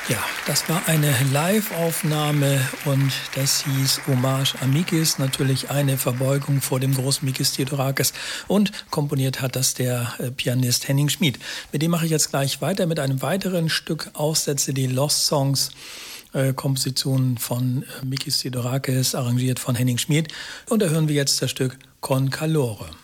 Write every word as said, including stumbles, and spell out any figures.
Ja, das war eine Live-Aufnahme und das hieß Hommage a Mikis, natürlich eine Verbeugung vor dem großen Mikis Theodorakis, und komponiert hat das der äh, Pianist Henning Schmid. Mit dem mache ich jetzt gleich weiter mit einem weiteren Stück Aufsätze, die Lost Songs, äh, Komposition von äh, Mikis Theodorakis, arrangiert von Henning Schmid, und da hören wir jetzt das Stück Con Calore.